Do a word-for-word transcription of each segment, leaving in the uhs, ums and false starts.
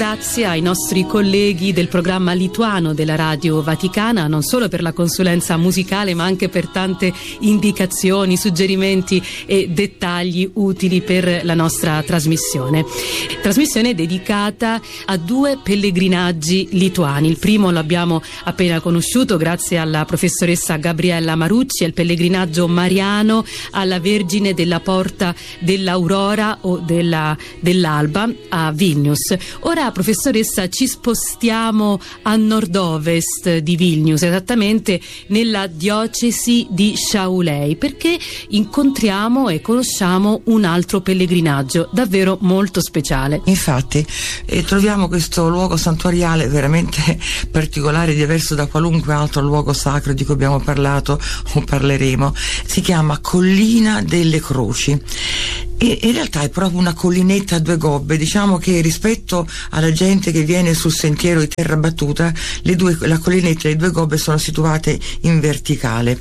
grazie ai nostri colleghi del programma lituano della Radio Vaticana, non solo per la consulenza musicale ma anche per tante indicazioni, suggerimenti e dettagli utili per la nostra trasmissione. Trasmissione dedicata a due pellegrinaggi lituani. Il primo l'abbiamo appena conosciuto grazie alla professoressa Gabriella Marucci, è il pellegrinaggio mariano alla Vergine della Porta dell'Aurora o della, dell'Alba a Vilnius. Ora, professoressa, ci spostiamo a nord-ovest di Vilnius, esattamente nella diocesi di Šiauliai, perché incontriamo e conosciamo un altro pellegrinaggio davvero molto speciale. Infatti eh, troviamo questo luogo santuariale veramente particolare, diverso da qualunque altro luogo sacro di cui abbiamo parlato o parleremo. Si chiama Collina delle Croci e in realtà è proprio una collinetta a due gobbe. Diciamo che rispetto alla gente che viene sul sentiero di terra battuta, le due, la collinetta e le due gobbe sono situate in verticale.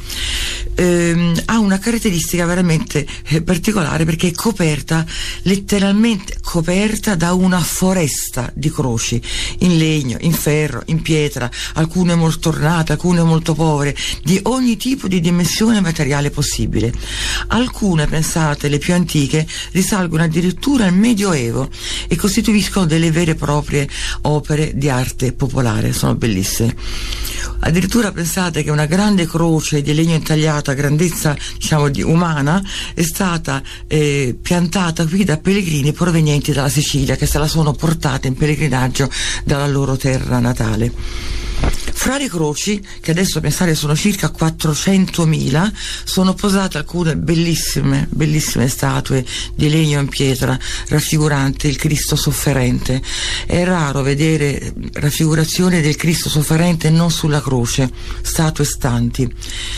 Ehm, ha una caratteristica veramente eh, particolare, perché è coperta, letteralmente coperta da una foresta di croci in legno, in ferro, in pietra, alcune molto ornate, alcune molto povere, di ogni tipo di dimensione materiale possibile. Alcune, pensate, le più antiche, risalgono addirittura al Medioevo e costituiscono delle vere e proprie opere di arte popolare, sono bellissime. Addirittura pensate che una grande croce di legno intagliato a grandezza, diciamo, di umana è stata eh, piantata qui da pellegrini provenienti dalla Sicilia, che se la sono portata in pellegrinaggio dalla loro terra natale. Fra le croci, che adesso pensate sono circa quattrocentomila, sono posate alcune bellissime, bellissime statue di legno in pietra raffiguranti il Cristo sofferente. È raro vedere raffigurazioni del Cristo sofferente non sulla croce, statue stanti.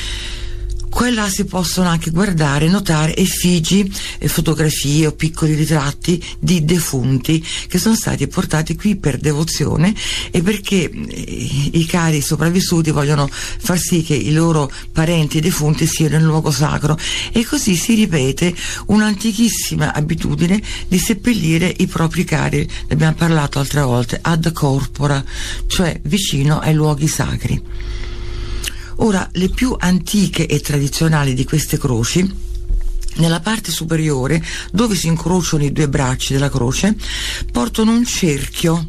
Quella si possono anche guardare, notare effigi, eh, fotografie o piccoli ritratti di defunti che sono stati portati qui per devozione e perché eh, i cari sopravvissuti vogliono far sì che i loro parenti defunti siano in luogo sacro, e così si ripete un'antichissima abitudine di seppellire i propri cari, ne abbiamo parlato altre volte, ad corpora, cioè vicino ai luoghi sacri. Ora, le più antiche e tradizionali di queste croci, nella parte superiore, dove si incrociano i due bracci della croce, portano un cerchio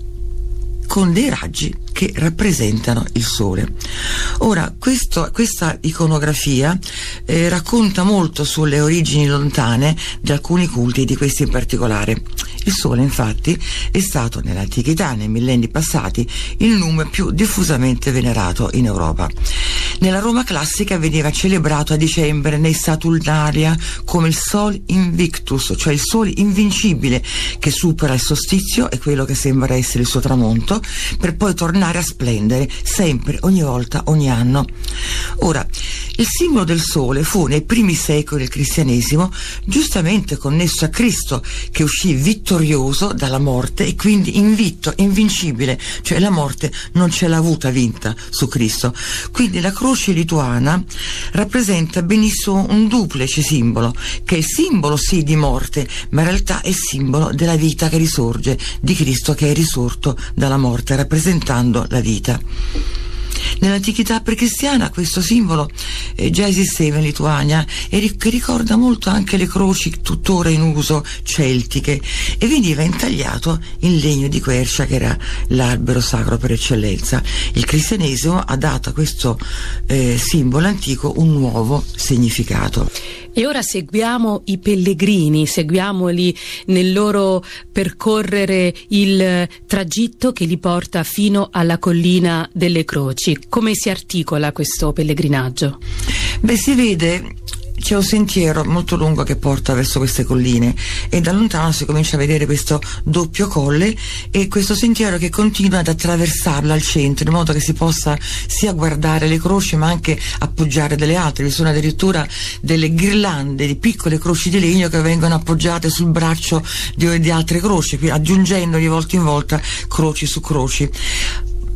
con dei raggi che rappresentano il sole. Ora, questo, questa iconografia eh, racconta molto sulle origini lontane di alcuni culti, di questi in particolare. Il sole, infatti, è stato nell'antichità, nei millenni passati, il nume più diffusamente venerato in Europa. Nella Roma classica veniva celebrato a dicembre nei Saturnalia come il Sol Invictus, cioè il sole invincibile che supera il solstizio e quello che sembra essere il suo tramonto, per poi tornare a splendere sempre, ogni volta, ogni anno. Ora, il simbolo del sole fu nei primi secoli del cristianesimo giustamente connesso a Cristo, che uscì vittorioso dalla morte e quindi invitto, invincibile, cioè la morte non ce l'ha avuta vinta su Cristo. Quindi la croce lituana rappresenta benissimo un duplice simbolo, che è il simbolo sì di morte, ma in realtà è il simbolo della vita che risorge, di Cristo che è risorto dalla morte, rappresentando la vita. Nell'antichità precristiana questo simbolo eh, già esisteva in Lituania e ri- che ricorda molto anche le croci tuttora in uso celtiche, e veniva intagliato in legno di quercia, che era l'albero sacro per eccellenza. Il cristianesimo ha dato a questo eh, simbolo antico un nuovo significato. E ora seguiamo i pellegrini, seguiamoli nel loro percorrere il tragitto che li porta fino alla Collina delle Croci. Come si articola questo pellegrinaggio? Beh, si vede, c'è un sentiero molto lungo che porta verso queste colline e da lontano si comincia a vedere questo doppio colle e questo sentiero che continua ad attraversarla al centro, in modo che si possa sia guardare le croci ma anche appoggiare delle altre. Vi sono addirittura delle ghirlande di piccole croci di legno che vengono appoggiate sul braccio di, di altre croci, aggiungendo di volta in volta croci su croci.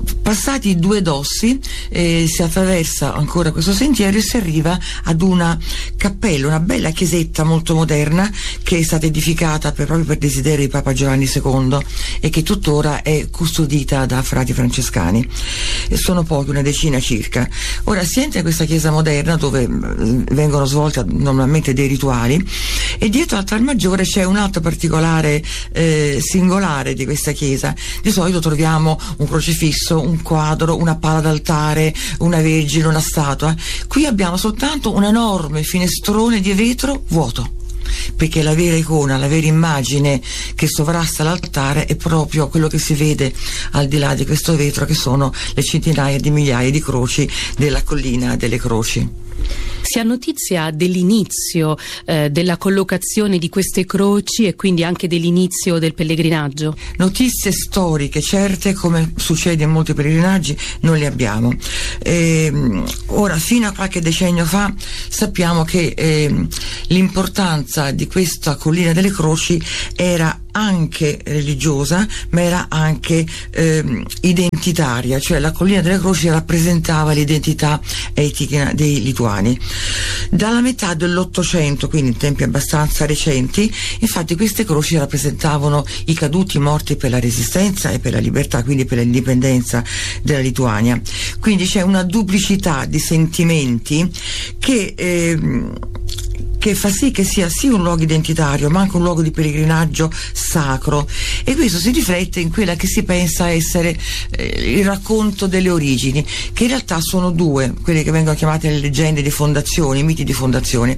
Passati due dossi eh, si attraversa ancora questo sentiero e si arriva ad una cappella, una bella chiesetta molto moderna che è stata edificata per, proprio per desiderio di Papa Giovanni secondo e che tuttora è custodita da frati francescani. E sono pochi, una decina circa. Ora si entra in questa chiesa moderna dove vengono svolti normalmente dei rituali e dietro l'altar maggiore c'è un altro particolare eh, singolare di questa chiesa. Di solito troviamo un crocifisso, un quadro, una pala d'altare, una vergine, una statua. Qui abbiamo soltanto un enorme finestrone di vetro vuoto, perché la vera icona, la vera immagine che sovrasta l'altare è proprio quello che si vede al di là di questo vetro, che sono le centinaia di migliaia di croci della collina delle croci. Si ha notizia dell'inizio eh, della collocazione di queste croci e quindi anche dell'inizio del pellegrinaggio? Notizie storiche certe, come succede in molti pellegrinaggi, non le abbiamo. Eh, ora, fino a qualche decennio fa sappiamo che eh, l'importanza di questa collina delle croci era anche religiosa, ma era anche eh, identitaria, cioè la collina delle croci rappresentava l'identità etica dei lituani. Dalla metà dell'Ottocento, quindi in tempi abbastanza recenti, infatti queste croci rappresentavano i caduti morti per la resistenza e per la libertà, quindi per l'indipendenza della Lituania. Quindi c'è una duplicità di sentimenti che eh, che fa sì che sia sì un luogo identitario ma anche un luogo di pellegrinaggio sacro, e questo si riflette in quella che si pensa essere eh, il racconto delle origini, che in realtà sono due, quelle che vengono chiamate le leggende di fondazione, i miti di fondazione.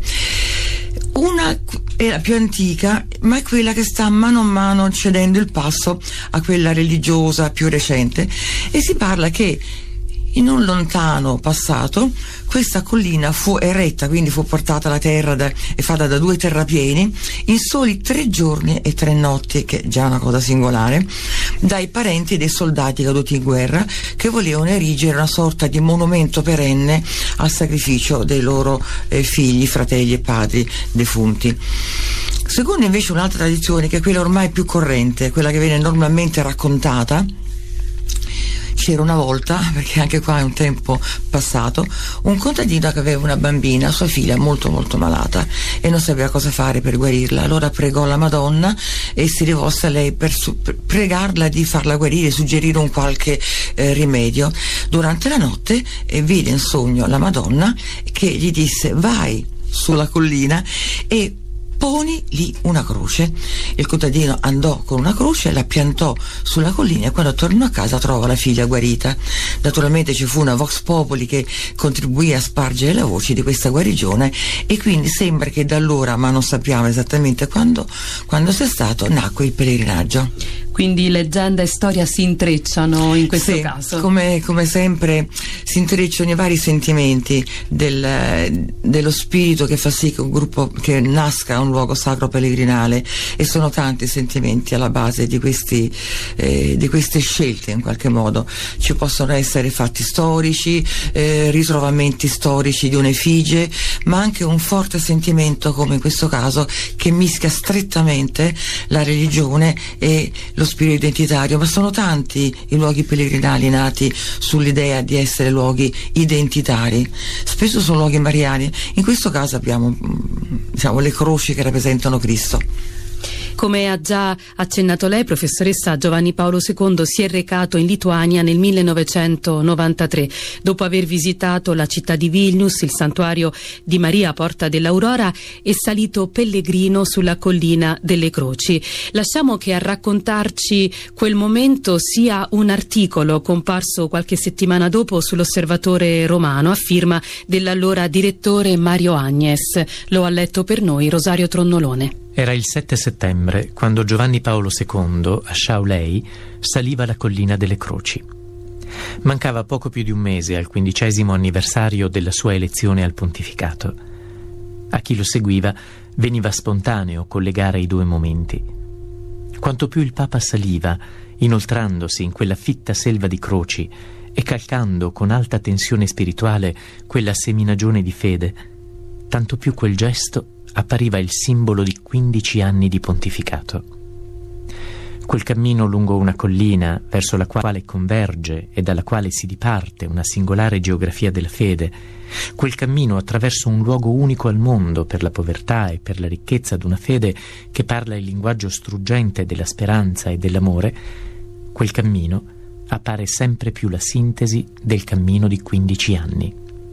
Una è la più antica, ma è quella che sta mano a mano cedendo il passo a quella religiosa più recente, e si parla che in un lontano passato questa collina fu eretta, quindi fu portata alla terra da, e fatta da due terrapieni in soli tre giorni e tre notti, che è già una cosa singolare, dai parenti dei soldati caduti in guerra, che volevano erigere una sorta di monumento perenne al sacrificio dei loro eh, figli, fratelli e padri defunti. Secondo invece un'altra tradizione, che è quella ormai più corrente, quella che viene normalmente raccontata, c'era una volta, perché anche qua è un tempo passato, un contadino che aveva una bambina, sua figlia molto molto malata, e non sapeva cosa fare per guarirla. Allora pregò la Madonna e si rivolse a lei per, su, per pregarla di farla guarire, suggerire un qualche eh, rimedio. Durante la notte eh, vide in sogno la Madonna che gli disse: vai sulla collina e poni lì una croce. Il contadino andò con una croce, la piantò sulla collina e quando tornò a casa trovò la figlia guarita. Naturalmente ci fu una vox populi che contribuì a spargere le voci di questa guarigione, e quindi sembra che da allora, ma non sappiamo esattamente quando, quando sia stato, nacque il pellegrinaggio. Quindi leggenda e storia si intrecciano in questo sì, caso. Come, come sempre si intrecciano i vari sentimenti del, dello spirito che fa sì che un gruppo, che nasca un luogo sacro pellegrinale, e sono tanti sentimenti alla base di questi eh, di queste scelte. In qualche modo ci possono essere fatti storici, eh, ritrovamenti storici di un'effigie, ma anche un forte sentimento, come in questo caso, che mischia strettamente la religione e lo spirito identitario. Ma sono tanti i luoghi pellegrinali nati sull'idea di essere luoghi identitari, spesso sono luoghi mariani. In questo caso abbiamo, diciamo, le croci che rappresentano Cristo. Come ha già accennato lei, professoressa, Giovanni Paolo secondo si è recato in Lituania nel millenovecentonovantatré. Dopo aver visitato la città di Vilnius, il santuario di Maria Porta dell'Aurora, è salito pellegrino sulla collina delle Croci. Lasciamo che a raccontarci quel momento sia un articolo comparso qualche settimana dopo sull'Osservatore Romano a firma dell'allora direttore Mario Agnes. Lo ha letto per noi Rosario Tronnolone. Era il sette settembre quando Giovanni Paolo secondo, a Šiauliai, saliva la collina delle Croci. Mancava poco più di un mese al quindicesimo anniversario della sua elezione al pontificato. A chi lo seguiva veniva spontaneo collegare i due momenti. Quanto più il Papa saliva, inoltrandosi in quella fitta selva di croci e calcando con alta tensione spirituale quella seminagione di fede, tanto più quel gesto appariva il simbolo di quindici anni di pontificato. Quel cammino lungo una collina verso la quale converge e dalla quale si diparte una singolare geografia della fede, quel cammino attraverso un luogo unico al mondo per la povertà e per la ricchezza d'una fede che parla il linguaggio struggente della speranza e dell'amore, quel cammino appare sempre più la sintesi del cammino di quindici anni.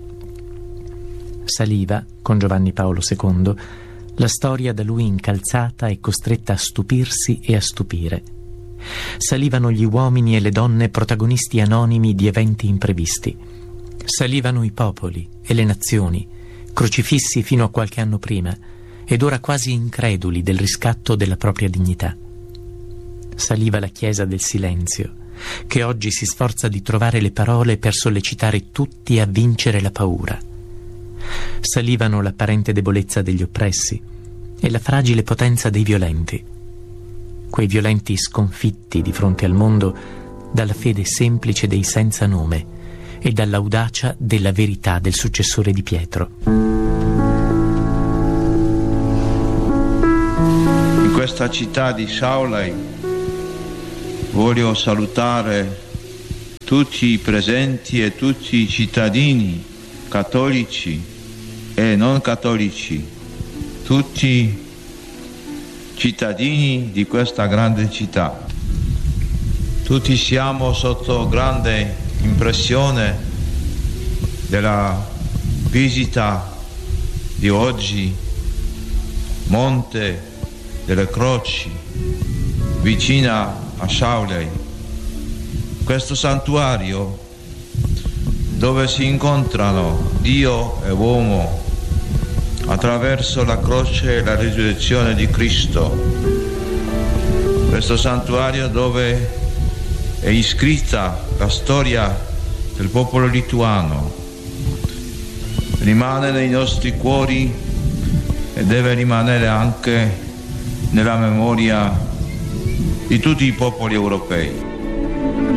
Saliva, con Giovanni Paolo secondo, la storia da lui incalzata e costretta a stupirsi e a stupire. Salivano gli uomini e le donne protagonisti anonimi di eventi imprevisti. Salivano i popoli e le nazioni, crocifissi fino a qualche anno prima, ed ora quasi increduli del riscatto della propria dignità. Saliva la Chiesa del silenzio, che oggi si sforza di trovare le parole per sollecitare tutti a vincere la paura. Salivano l'apparente debolezza degli oppressi e la fragile potenza dei violenti, quei violenti sconfitti di fronte al mondo dalla fede semplice dei senza nome e dall'audacia della verità del successore di Pietro. In questa città di Šiauliai voglio salutare tutti i presenti e tutti i cittadini cattolici e non cattolici, tutti cittadini di questa grande città. Tutti siamo sotto grande impressione della visita di oggi, Monte delle Croci, vicina a Šiauliai. Questo santuario dove si incontrano Dio e uomo attraverso la croce e la risurrezione di Cristo. Questo santuario dove è iscritta la storia del popolo lituano rimane nei nostri cuori e deve rimanere anche nella memoria di tutti i popoli europei.